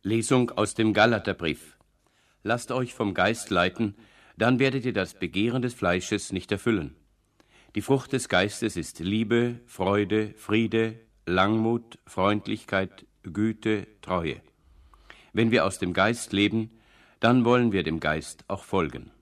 Lesung aus dem Galaterbrief. Lasst euch vom Geist leiten, dann werdet ihr das Begehren des Fleisches nicht erfüllen. Die Frucht des Geistes ist Liebe, Freude, Friede, Langmut, Freundlichkeit, Güte, Treue. Wenn wir aus dem Geist leben, dann wollen wir dem Geist auch folgen.